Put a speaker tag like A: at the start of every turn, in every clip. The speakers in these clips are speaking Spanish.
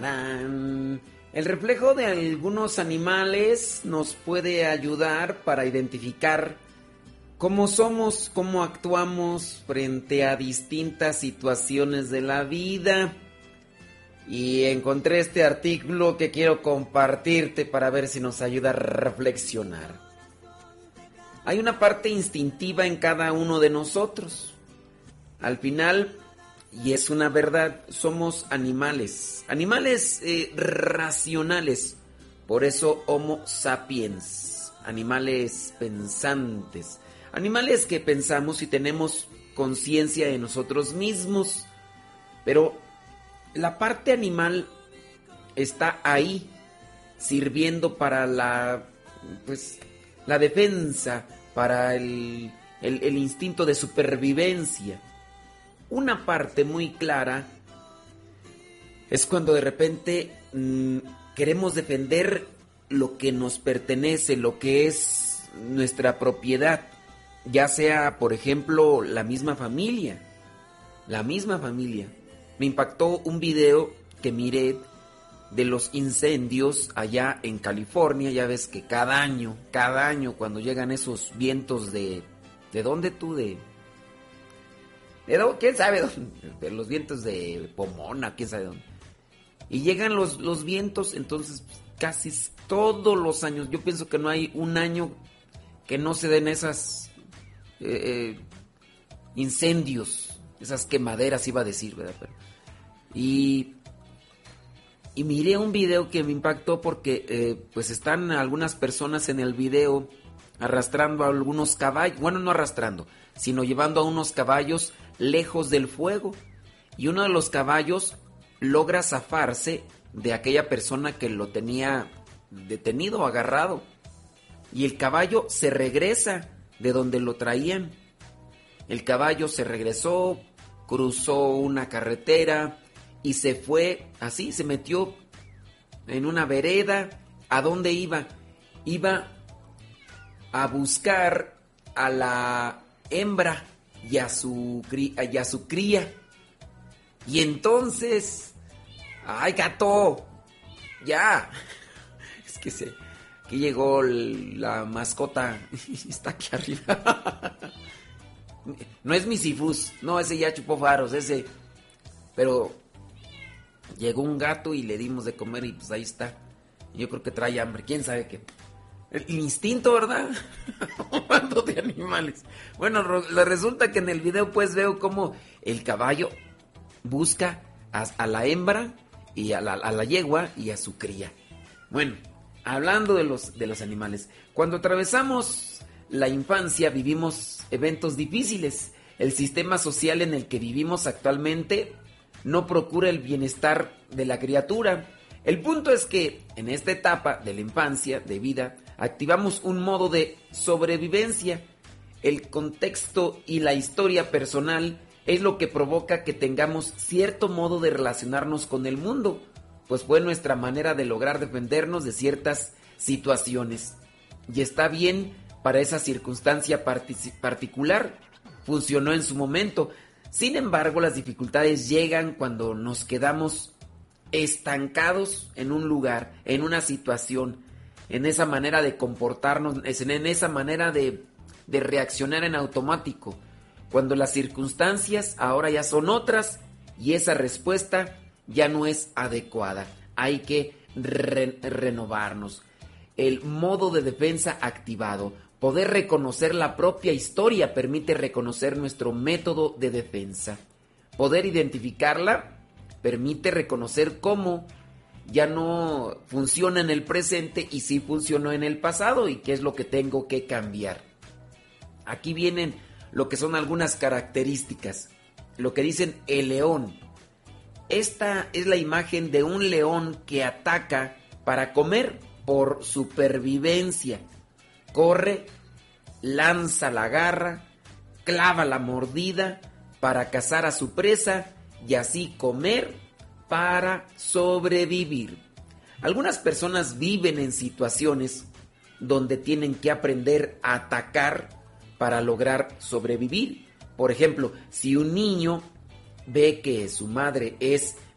A: El reflejo de algunos animales nos puede ayudar para identificar cómo somos, cómo actuamos frente a distintas situaciones de la vida. Y encontré este artículo que quiero compartirte para ver si nos ayuda a reflexionar. Hay una parte instintiva en cada uno de nosotros. Al final, y es una verdad, somos animales. Animales racionales. Por eso Homo sapiens. Animales pensantes. Animales que pensamos y tenemos conciencia de nosotros mismos. Pero la parte animal está ahí, sirviendo para la defensa, para el instinto de supervivencia. Una parte muy clara es cuando de repente queremos defender lo que nos pertenece, lo que es nuestra propiedad, ya sea, por ejemplo, la misma familia. Me impactó un video que miré de los incendios allá en California. Ya ves que cada año, cuando llegan esos vientos ¿de dónde tú? ¿Quién sabe dónde? De los vientos de Pomona, quién sabe dónde. Y llegan los vientos, entonces casi todos los años, yo pienso que no hay un año que no se den esas incendios, esas quemaderas iba a decir, ¿verdad? Y miré un video que me impactó porque están algunas personas en el video arrastrando a algunos caballos, bueno, no arrastrando, sino llevando a unos caballos lejos del fuego. Y uno de los caballos logra zafarse de aquella persona que lo tenía detenido, agarrado. Y el caballo se regresa de donde lo traían. El caballo se regresó, cruzó una carretera y se fue así, se metió en una vereda. ¿A dónde iba? Iba a buscar a la hembra y a su cría. Y entonces, ¡ay, gato! ¡Ya! Es que aquí llegó la mascota. Está aquí arriba. No es Misifus. No, ese ya chupó faros, ese. Pero llegó un gato y le dimos de comer y pues ahí está. Yo creo que trae hambre. ¿Quién sabe qué? El instinto, ¿verdad? Hablando de animales. Bueno, resulta que en el video pues veo cómo el caballo busca a la hembra y a la yegua y a su cría. Bueno, hablando de los animales. Cuando atravesamos la infancia vivimos eventos difíciles. El sistema social en el que vivimos actualmente no procura el bienestar de la criatura. El punto es que en esta etapa de la infancia, de vida, activamos un modo de sobrevivencia. El contexto y la historia personal es lo que provoca que tengamos cierto modo de relacionarnos con el mundo, pues fue nuestra manera de lograr defendernos de ciertas situaciones. Y está bien para esa circunstancia particular, funcionó en su momento. Sin embargo, las dificultades llegan cuando nos quedamos estancados en un lugar, en una situación, en esa manera de comportarnos, en esa manera de reaccionar en automático, cuando las circunstancias ahora ya son otras y esa respuesta ya no es adecuada. Hay que renovarnos. El modo de defensa activado. Poder reconocer la propia historia permite reconocer nuestro método de defensa. Poder identificarla permite reconocer cómo ya no funciona en el presente y sí funcionó en el pasado y qué es lo que tengo que cambiar. Aquí vienen lo que son algunas características. Lo que dicen el león. Esta es la imagen de un león que ataca para comer por supervivencia. Corre, lanza la garra, clava la mordida para cazar a su presa y así comer para sobrevivir. Algunas personas viven en situaciones donde tienen que aprender a atacar para lograr sobrevivir. Por ejemplo, si un niño ve que su madre es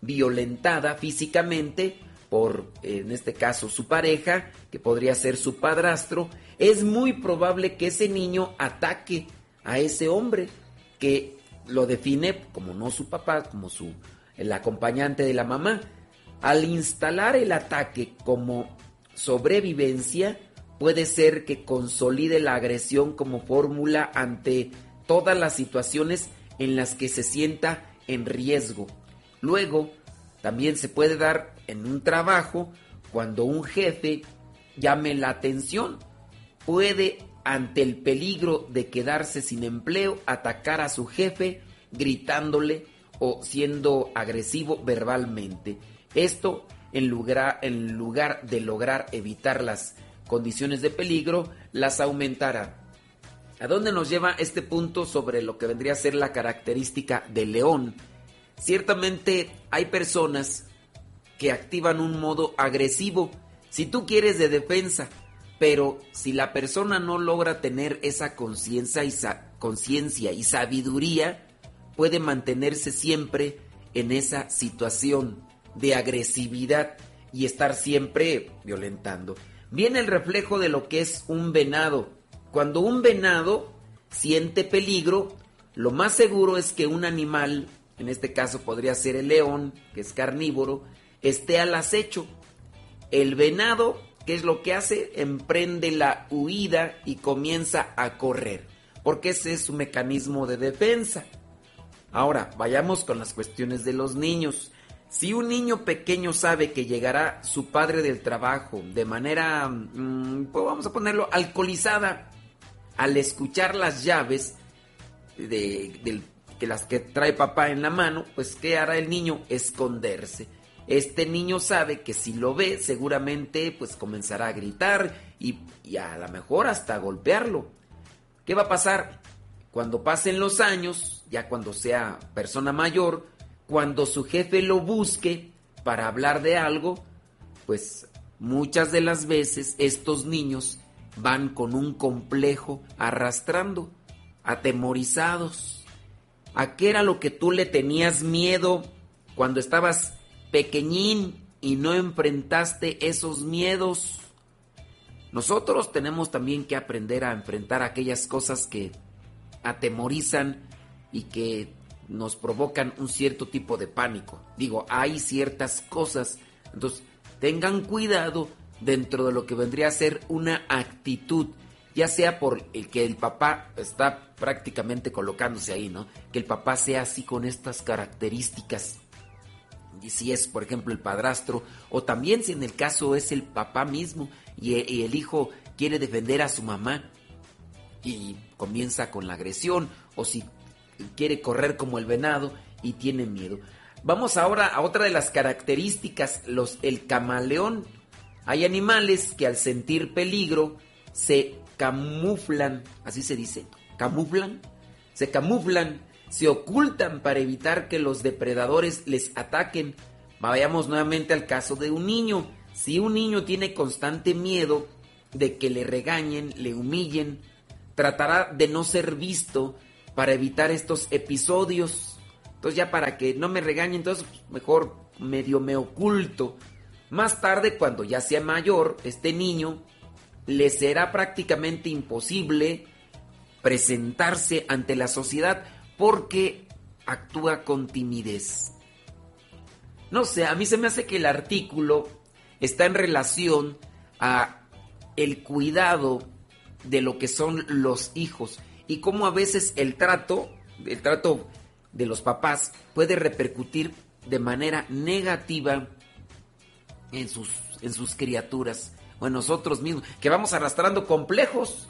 A: violentada físicamente por, en este caso, su pareja, que podría ser su padrastro, es muy probable que ese niño ataque a ese hombre que lo define como no su papá, como el acompañante de la mamá. Al instalar el ataque como sobrevivencia, puede ser que consolide la agresión como fórmula ante todas las situaciones en las que se sienta en riesgo. Luego, también se puede dar en un trabajo cuando un jefe llame la atención. Puede, ante el peligro de quedarse sin empleo, atacar a su jefe gritándole o siendo agresivo verbalmente. Esto, en lugar de lograr evitar las condiciones de peligro, las aumentará. ¿A dónde nos lleva este punto sobre lo que vendría a ser la característica del león? Ciertamente hay personas que activan un modo agresivo, si tú quieres, de defensa, pero si la persona no logra tener esa conciencia y sabiduría, puede mantenerse siempre en esa situación de agresividad y estar siempre violentando. Viene el reflejo de lo que es un venado. Cuando un venado siente peligro, lo más seguro es que un animal, en este caso podría ser el león, que es carnívoro, esté al acecho. El venado, ¿qué es lo que hace? Emprende la huida y comienza a correr, porque ese es su mecanismo de defensa. Ahora, vayamos con las cuestiones de los niños. Si un niño pequeño sabe que llegará su padre del trabajo de manera, pues vamos a ponerlo, alcoholizada, al escuchar las llaves que las que trae papá en la mano, pues ¿qué hará el niño? Esconderse. Este niño sabe que si lo ve, seguramente pues comenzará a gritar y a lo mejor hasta a golpearlo. ¿Qué va a pasar? Cuando pasen los años, ya cuando sea persona mayor, cuando su jefe lo busque para hablar de algo, pues muchas de las veces estos niños van con un complejo arrastrando, atemorizados. ¿A qué era lo que tú le tenías miedo cuando estabas pequeñín y no enfrentaste esos miedos? Nosotros tenemos también que aprender a enfrentar aquellas cosas que atemorizan y que nos provocan un cierto tipo de pánico. Digo, hay ciertas cosas, entonces tengan cuidado dentro de lo que vendría a ser una actitud, ya sea por el que el papá está prácticamente colocándose ahí, ¿no? Que el papá sea así con estas características, y si es, por ejemplo, el padrastro, o también si en el caso es el papá mismo y el hijo quiere defender a su mamá y comienza con la agresión, o si quiere correr como el venado y tiene miedo. Vamos ahora a otra de las características, el camaleón. Hay animales que al sentir peligro se camuflan, así se dice, se camuflan, se ocultan para evitar que los depredadores les ataquen. Vayamos nuevamente al caso de un niño. Si un niño tiene constante miedo de que le regañen, le humillen, tratará de no ser visto para evitar estos episodios. Entonces ya para que no me regañen, entonces mejor medio me oculto. Más tarde, cuando ya sea mayor, este niño le será prácticamente imposible presentarse ante la sociedad porque actúa con timidez. No sé, a mí se me hace que el artículo está en relación a el cuidado de lo que son los hijos y cómo a veces el trato de los papás puede repercutir de manera negativa en sus criaturas o en nosotros mismos, que vamos arrastrando complejos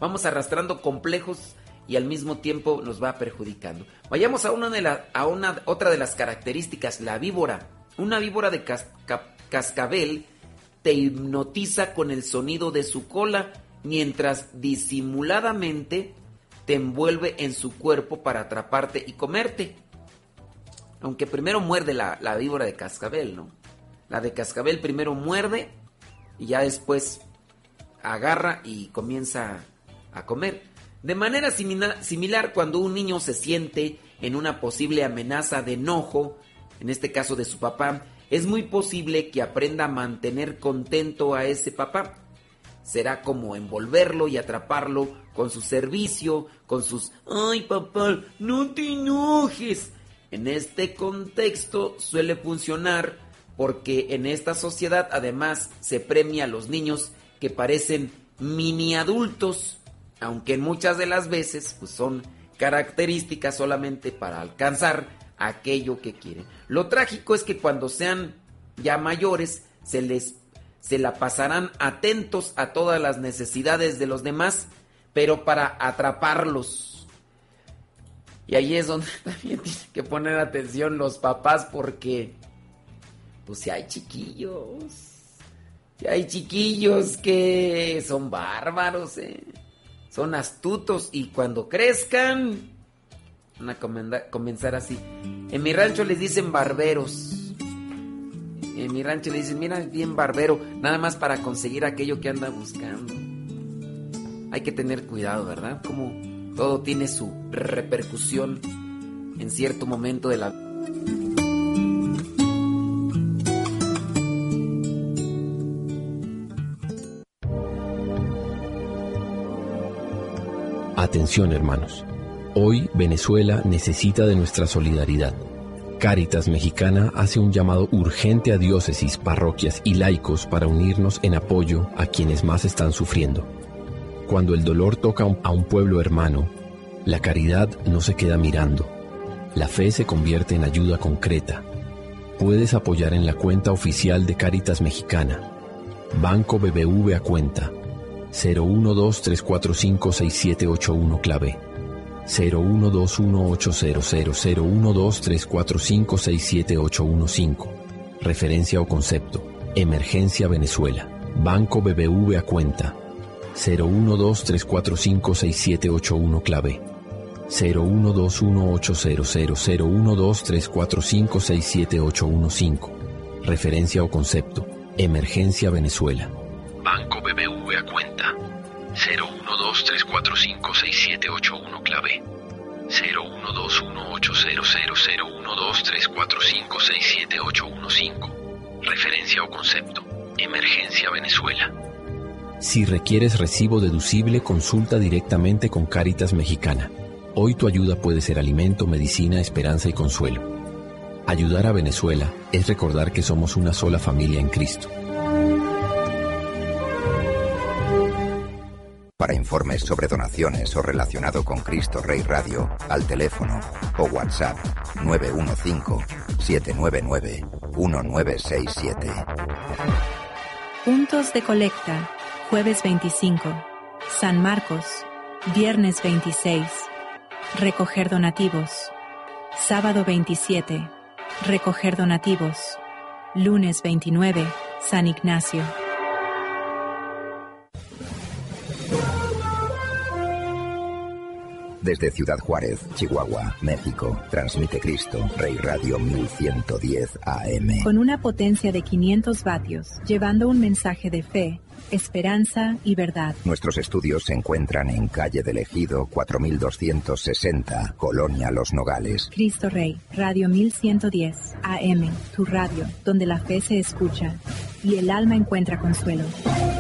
A: y al mismo tiempo nos va perjudicando. Vayamos a otra de las características, la víbora. Una víbora de cascabel te hipnotiza con el sonido de su cola mientras disimuladamente te envuelve en su cuerpo para atraparte y comerte. Aunque primero muerde la víbora de cascabel, ¿no? La de cascabel primero muerde y ya después agarra y comienza a comer. De manera similar, cuando un niño se siente en una posible amenaza de enojo, en este caso de su papá, es muy posible que aprenda a mantener contento a ese papá. Será como envolverlo y atraparlo con su servicio, con sus "ay papá, no te enojes". En este contexto suele funcionar porque en esta sociedad además se premia a los niños que parecen mini adultos, aunque muchas de las veces pues, son características solamente para alcanzar aquello que quieren. Lo trágico es que cuando sean ya mayores se la pasarán atentos a todas las necesidades de los demás, pero para atraparlos. Y ahí es donde también tienen que poner atención los papás, porque pues si hay chiquillos que son bárbaros, son astutos, y cuando crezcan van a comenzar así. En mi rancho les dicen barberos. En mi rancho le dicen, mira, bien barbero, nada más para conseguir aquello que anda buscando. Hay que tener cuidado, ¿verdad? Como todo tiene su repercusión en cierto momento de la vida.
B: Atención, hermanos. Hoy Venezuela necesita de nuestra solidaridad. Cáritas Mexicana hace un llamado urgente a diócesis, parroquias y laicos para unirnos en apoyo a quienes más están sufriendo. Cuando el dolor toca a un pueblo hermano, la caridad no se queda mirando. La fe se convierte en ayuda concreta. Puedes apoyar en la cuenta oficial de Cáritas Mexicana. Banco BBV a cuenta 012-345-6781 clave 012180001234567815. Referencia o concepto: Emergencia Venezuela. Banco BBV a cuenta 012-345-6781 clave 012180001234567815. Referencia o concepto: Emergencia Venezuela. Banco BBV a cuenta 012-345-6781 clave 012180001234567815. Referencia o concepto: Emergencia Venezuela. Si requieres recibo deducible, consulta directamente con Cáritas Mexicana. Hoy tu ayuda puede ser alimento, medicina, esperanza y consuelo. Ayudar a Venezuela es recordar que somos una sola familia en Cristo.
C: Para informes sobre donaciones o relacionado con Cristo Rey Radio, al teléfono o WhatsApp 915-799-1967.
D: Puntos de colecta: jueves 25, San Marcos, viernes 26, recoger donativos, sábado 27, recoger donativos, lunes 29, San Ignacio.
C: Desde Ciudad Juárez, Chihuahua, México, transmite Cristo Rey Radio 1110 AM.
D: Con una potencia de 500 vatios, llevando un mensaje de fe, esperanza y verdad.
C: Nuestros estudios se encuentran en calle del Ejido 4260, Colonia Los Nogales.
D: Cristo Rey, Radio 1110 AM, tu radio, donde la fe se escucha y el alma encuentra consuelo.